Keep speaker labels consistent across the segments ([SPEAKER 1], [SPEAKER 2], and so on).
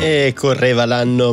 [SPEAKER 1] E correva l'anno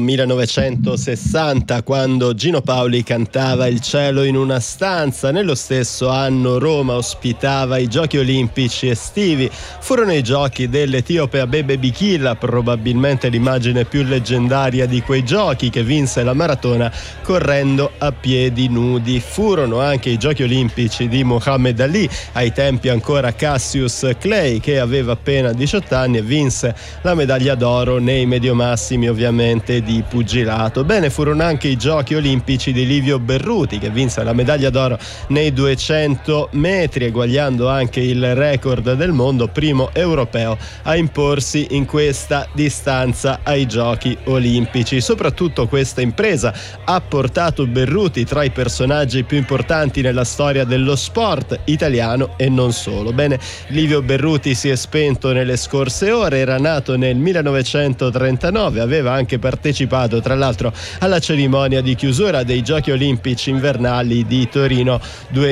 [SPEAKER 1] 1960 quando Gino Paoli cantava Il cielo in una stanza. Nello stesso anno Roma ospitava i Giochi Olimpici estivi. Furono i giochi dell'etiope Abebe Bikila, probabilmente l'immagine più leggendaria di quei giochi, che vinse la maratona correndo a piedi nudi. Furono anche i Giochi Olimpici di Muhammad Ali, ai tempi ancora Cassius Clay, che aveva appena 18 anni e vinse la medaglia d'oro nei mediomassimi, ovviamente, di pugilato. Bene, furono anche i Giochi Olimpici di Livio Berruti, che vinse la medaglia d'oro nei 200 metri, eguagliando anche il record del mondo, primo europeo a imporsi in questa distanza ai Giochi Olimpici. Soprattutto questa impresa ha portato Berruti tra i personaggi più importanti nella storia dello sport italiano e non solo. Bene, Livio Berruti si è spento nelle scorse ore, era nato nel 1939, aveva anche partecipato tra l'altro alla cerimonia di chiusura dei Giochi Olimpici invernali di Torino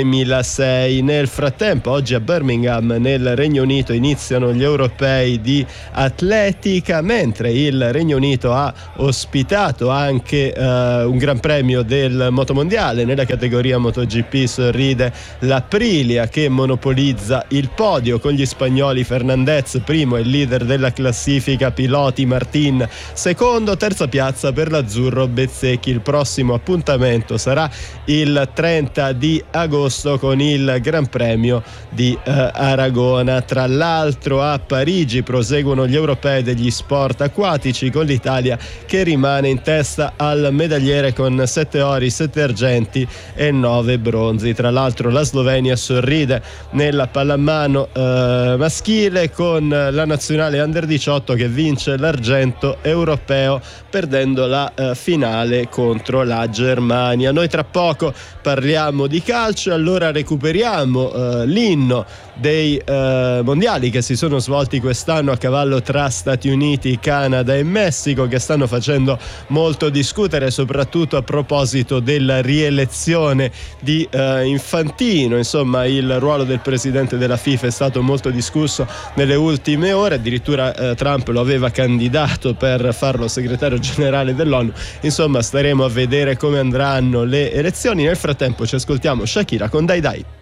[SPEAKER 1] 2006. Nel frattempo, oggi a Birmingham nel Regno Unito iniziano gli europei di atletica, mentre il Regno Unito ha ospitato anche un gran premio del motomondiale. Nella categoria MotoGP sorride l'Aprilia, che monopolizza il podio con gli spagnoli Fernandez primo e leader della classifica, piloti Martin secondo, terza piazza per l'azzurro Bezzecchi. Il prossimo appuntamento sarà il 30 di agosto con il Gran Premio di Aragona. Tra l'altro a Parigi proseguono gli europei degli sport acquatici, con l'Italia che rimane in testa al medagliere con 7 ori, 7 argenti e 9 bronzi. Tra l'altro la Slovenia sorride nella pallamano maschile con la nazionale Under 18 che vince l'argento europeo perdendo la finale contro la Germania. Noi tra poco parliamo di calcio, allora recuperiamo l'inno dei mondiali che si sono svolti quest'anno a cavallo tra Stati Uniti, Canada e Messico, che stanno facendo molto discutere, soprattutto a proposito della rielezione di Infantino. Insomma, il ruolo del presidente della FIFA è stato molto discusso nelle ultime ore, addirittura Trump lo aveva candidato per farlo segretario generale dell'ONU. Insomma, staremo a vedere come andranno le elezioni. Nel frattempo ci ascoltiamo Shakira con Dai Dai.